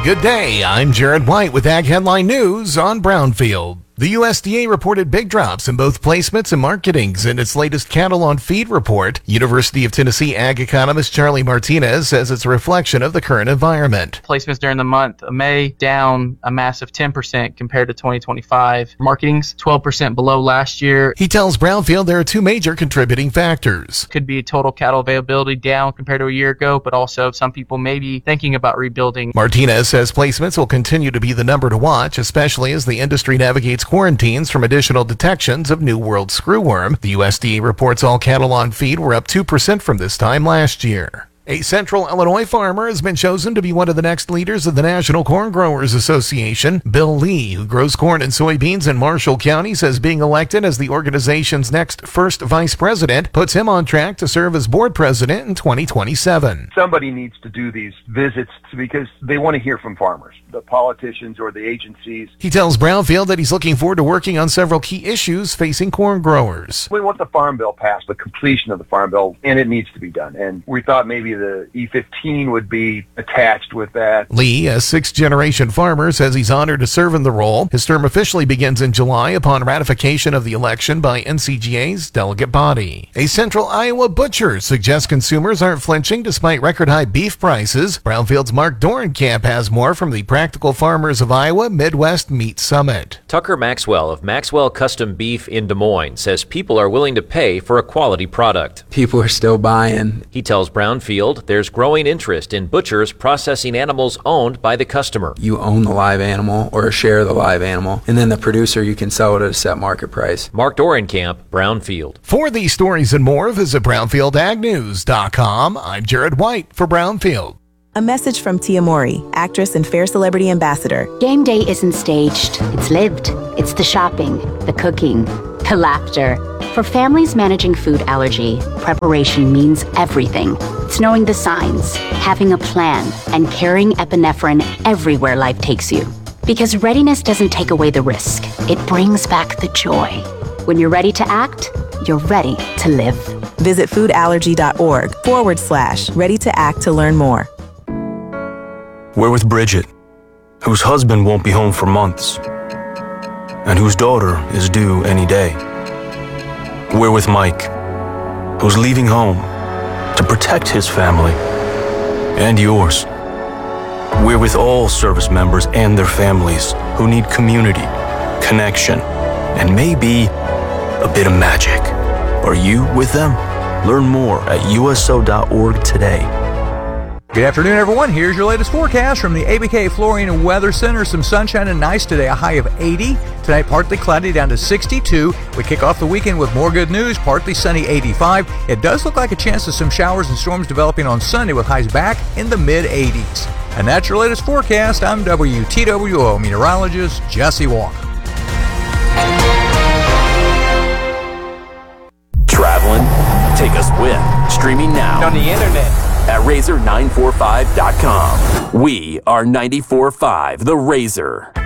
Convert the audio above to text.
Good day, I'm Jared White with Ag Headline News on Brownfield. The USDA reported big drops in both placements and marketings in its latest cattle on feed report. University of Tennessee ag economist Charlie Martinez says it's a reflection of the current environment. Placements during the month of May down a massive 10% compared to 2025. Marketings 12% below last year. He tells Brownfield there are two major contributing factors. Could be total cattle availability down compared to a year ago, but also some people may be thinking about rebuilding. Martinez says placements will continue to be the number to watch, especially as the industry navigates quarantines from additional detections of New World screwworm. The USDA reports all cattle on feed were up 2% from this time last year. A Central Illinois farmer has been chosen to be one of the next leaders of the National Corn Growers Association. Bill Lee, who grows corn and soybeans in Marshall County, says being elected as the organization's next first vice president puts him on track to serve as board president in 2027. Somebody needs to do these visits because they want to hear from farmers, the politicians or the agencies. He tells Brownfield that he's looking forward to working on several key issues facing corn growers. We want the Farm Bill passed, the completion of the Farm Bill, and it needs to be done. And we thought maybe the E15 would be attached with that. Lee, a sixth-generation farmer, says he's honored to serve in the role. His term officially begins in July upon ratification of the election by NCGA's delegate body. A Central Iowa butcher suggests consumers aren't flinching despite record-high beef prices. Brownfield's Mark Dorenkamp has more from the Practical Farmers of Iowa Midwest Meat Summit. Tucker Maxwell of Maxwell Custom Beef in Des Moines says people are willing to pay for a quality product. People are still buying. He tells Brownfield there's growing interest in butchers processing animals owned by the customer. You own the live animal or a share of the live animal, and then the producer, you can sell it at a set market price. Mark Dorenkamp, Brownfield. For these stories and more, visit BrownfieldAgNews.com. I'm Jared White for Brownfield. A message from Tia Mowry, actress and Fair Celebrity Ambassador. Game day isn't staged, it's lived. It's the shopping, the cooking, the laughter. For families managing food allergy, preparation means everything. It's knowing the signs, having a plan, and carrying epinephrine everywhere life takes you. Because readiness doesn't take away the risk, it brings back the joy. When you're ready to act, you're ready to live. Visit foodallergy.org/ready to act to learn more. We're with Bridget, whose husband won't be home for months, and whose daughter is due any day. We're with Mike, who's leaving home to protect his family and yours. We're with all service members and their families who need community, connection, and maybe a bit of magic. Are you with them? Learn more at USO.org today. Good afternoon, everyone. Here's your latest forecast from the ABK Flooring and Weather Center. Some sunshine and nice today, a high of 80. Tonight, partly cloudy down to 62. We kick off the weekend with more good news, partly sunny 85. It does look like a chance of some showers and storms developing on Sunday with highs back in the mid-80s. And that's your latest forecast. I'm WTWO meteorologist Jesse Walker. Traveling? Take us with. Streaming now. On the internet. At Razor945.com. We are 94.5 The Razor.